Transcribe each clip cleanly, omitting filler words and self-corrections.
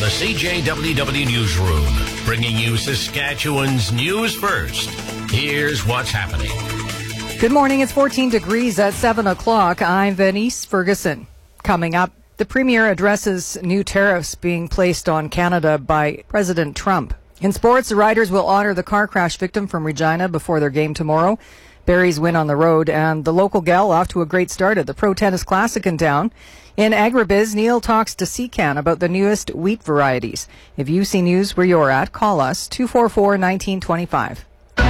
the CJWW Newsroom, bringing you Saskatchewan's news first. Here's what's happening. Good morning. It's 14 degrees at 7 o'clock. I'm Venice Ferguson. Coming up, the Premier addresses new tariffs being placed on Canada by President Trump. In sports, the Riders will honor the car crash victim from Regina before their game tomorrow. Barrie's win on the road, and the local gal off to a great start at the Pro Tennis Classic in town. In agribiz, Neil talks to CCAN about the newest wheat varieties. If you see news where you're at, call us 244-1925.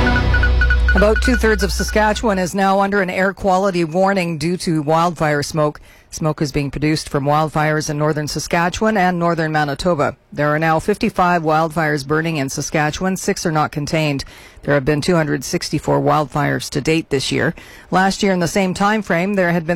About two-thirds of Saskatchewan is now under an air quality warning due to wildfire smoke. Smoke is being produced from wildfires in northern Saskatchewan and northern Manitoba. There are now 55 wildfires burning in Saskatchewan. 6 are not contained. There have been 264 wildfires to date this year. Last year in the same time frame, there had been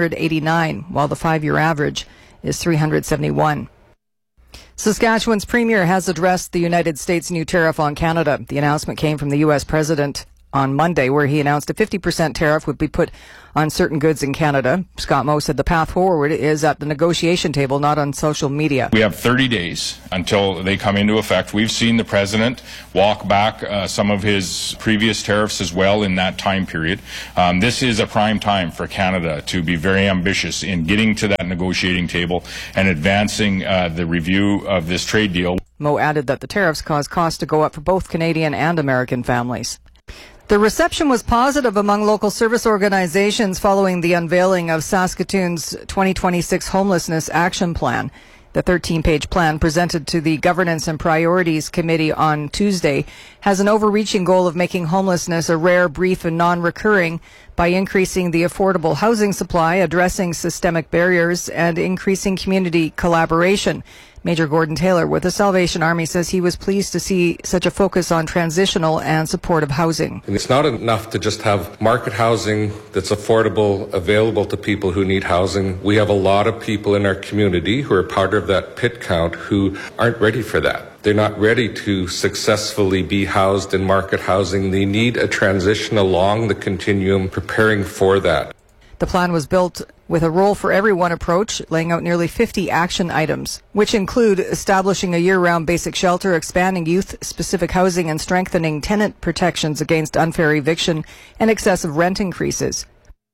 389, while the 5-year average is 371. Saskatchewan's Premier has addressed the United States' new tariff on Canada. The announcement came from the U.S. President on Monday, where he announced a 50% tariff would be put on certain goods in Canada. Scott Moe said the path forward is at the negotiation table, not on social media. We have 30 days until they come into effect. We've seen the president walk back some of his previous tariffs as well in that time period. This is a prime time for Canada to be very ambitious in getting to that negotiating table and advancing the review of this trade deal. Moe added that the tariffs cause costs to go up for both Canadian and American families. The reception was positive among local service organizations following the unveiling of Saskatoon's 2026 Homelessness Action Plan. The 13-page plan presented to the Governance and Priorities Committee on Tuesday has an overreaching goal of making homelessness a rare, brief, and non-recurring by increasing the affordable housing supply, addressing systemic barriers, and increasing community collaboration. Major Gordon Taylor with the Salvation Army says he was pleased to see such a focus on transitional and supportive housing. And it's not enough to just have market housing that's affordable, available to people who need housing. We have a lot of people in our community who are part of that pit count who aren't ready for that. They're not ready to successfully be housed in market housing. They need a transition along the continuum, preparing for that. The plan was built with a role for everyone approach, laying out nearly 50 action items, which include establishing a year-round basic shelter, expanding youth-specific housing, and strengthening tenant protections against unfair eviction and excessive rent increases.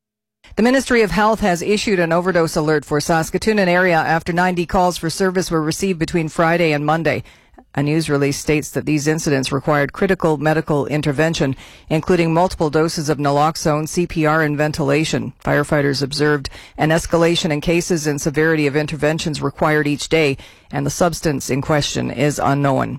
The Ministry of Health has issued an overdose alert for Saskatoon and area after 90 calls for service were received between Friday and Monday. A news release states that these incidents required critical medical intervention, including multiple doses of naloxone, CPR, and ventilation. Firefighters observed an escalation in cases and severity of interventions required each day, and the substance in question is unknown.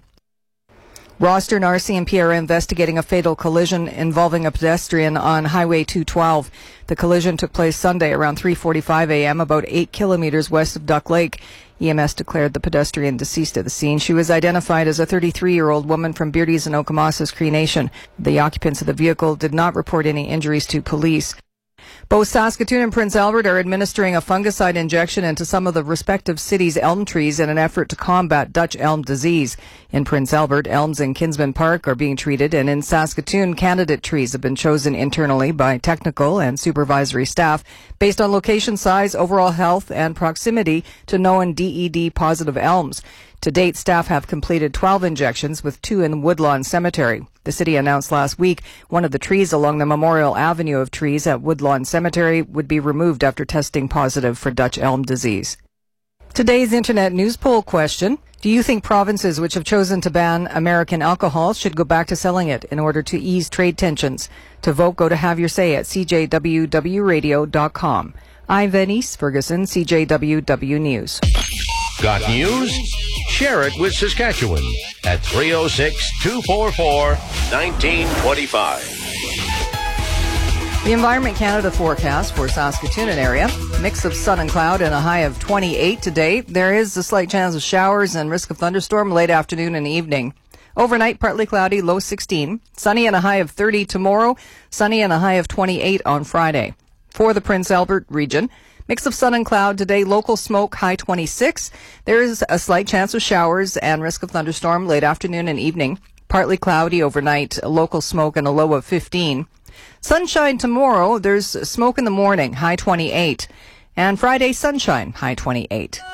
Roster and RCMP are investigating a fatal collision involving a pedestrian on Highway 212. The collision took place Sunday around 3:45 a.m., about 8 kilometers west of Duck Lake. EMS declared the pedestrian deceased at the scene. She was identified as a 33-year-old woman from Beardy's and Okamasas Cree Nation. The occupants of the vehicle did not report any injuries to police. Both Saskatoon and Prince Albert are administering a fungicide injection into some of the respective cities' elm trees in an effort to combat Dutch elm disease. In Prince Albert, elms in Kinsman Park are being treated, and in Saskatoon, candidate trees have been chosen internally by technical and supervisory staff based on location, size, overall health, and proximity to known DED-positive elms. To date, staff have completed 12 injections, with 2 in Woodlawn Cemetery. The city announced last week one of the trees along the Memorial Avenue of trees at Woodlawn Cemetery would be removed after testing positive for Dutch elm disease. Today's Internet news poll question: do you think provinces which have chosen to ban American alcohol should go back to selling it in order to ease trade tensions? To vote, go to Have Your Say at cjwwradio.com. I'm Venice Ferguson, CJWW News. Got news? Share it with Saskatchewan at 306-244-1925. The Environment Canada forecast for Saskatoon and area: mix of sun and cloud and a high of 28 today. There is a slight chance of showers and risk of thunderstorm late afternoon and evening. Overnight, partly cloudy, low 16. Sunny and a high of 30 tomorrow. Sunny and a high of 28 on Friday. For the Prince Albert region, mix of sun and cloud today, local smoke, high 26. There is a slight chance of showers and risk of thunderstorm late afternoon and evening. Partly cloudy overnight, local smoke and a low of 15. Sunshine tomorrow, there's smoke in the morning, high 28. And Friday, sunshine, high 28.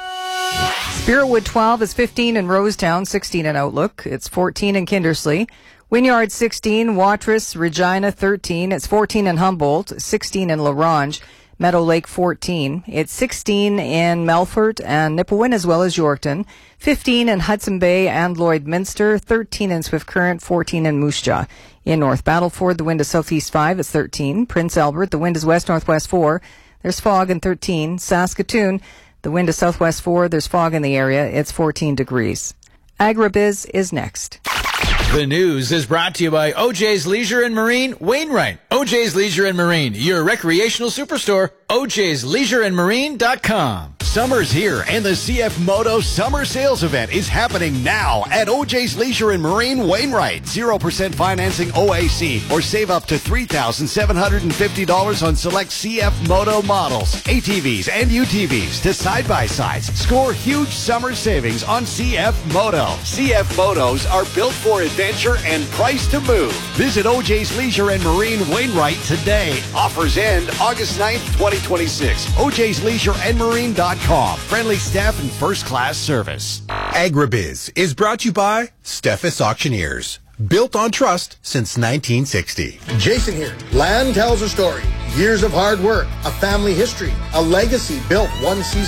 Spiritwood 12 is 15 in Rosetown, 16 in Outlook. It's 14 in Kindersley. Wynyard 16, Watrous, Regina 13. It's 14 in Humboldt, 16 in La Ronge. Meadow Lake 14. It's 16 in Melfort and Nipawin as well as Yorkton. 15 in Hudson Bay and Lloydminster. 13 in Swift Current. 14 in Moose Jaw. In North Battleford, the wind is southeast 5. It's 13. Prince Albert, the wind is west-northwest 4. There's fog in 13. Saskatoon, the wind is southwest 4. There's fog in the area. It's 14 degrees. Agribiz is next. The news is brought to you by OJ's Leisure and Marine, Wainwright. OJ's Leisure and Marine, your recreational superstore. OJ'sLeisureandMarine.com. Summer's here, and the CF Moto Summer Sales Event is happening now at OJ's Leisure and Marine, Wainwright. 0% financing OAC, or save up to $3,750 on select CF Moto models, ATVs and UTVs to side-by-sides. Score huge summer savings on CF Moto. CF Motos are built for adventure and priced to move. Visit OJ's Leisure and Marine, Wainwright today. Offers end August 9th, 2026. OJ'sLeisureandMarine.com. Friendly staff and first-class service. Agribiz is brought to you by Steffes Auctioneers. Built on trust since 1960. Jason here. Land tells a story. Years of hard work, a family history, a legacy built one season